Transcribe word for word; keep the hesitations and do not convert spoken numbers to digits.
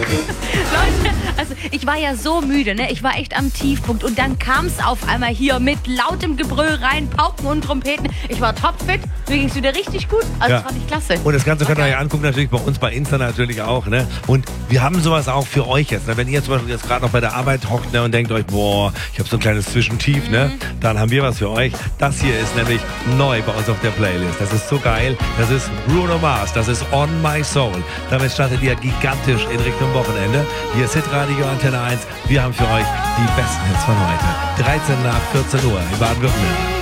Leute, also ich war ja so müde, ne? Ich war echt am Tiefpunkt und dann kam es auf einmal hier mit lautem Gebrüll rein, Pauken und Trompeten. Ich war topfit, mir ging es wieder richtig gut. Also Ja. das fand ich klasse. Und das Ganze könnt ihr euch angucken, natürlich bei uns bei Insta natürlich auch. Ne? Und wir haben sowas auch für euch jetzt. Ne? Wenn ihr zum Beispiel jetzt gerade noch bei der Arbeit hockt, ne, und denkt euch, boah, ich habe so ein kleines Zwischentief, ne? Dann haben wir was für euch. Das hier ist nämlich neu bei uns auf der Playlist. Das ist so geil. Das ist Bruno Mars. Das ist On My Soul. Damit startet ihr gigantisch in Richtung Wochenende. Hier ist Hitradio Antenne eins. Wir haben für euch die besten Hits von heute. dreizehn nach vierzehn Uhr in Baden-Württemberg.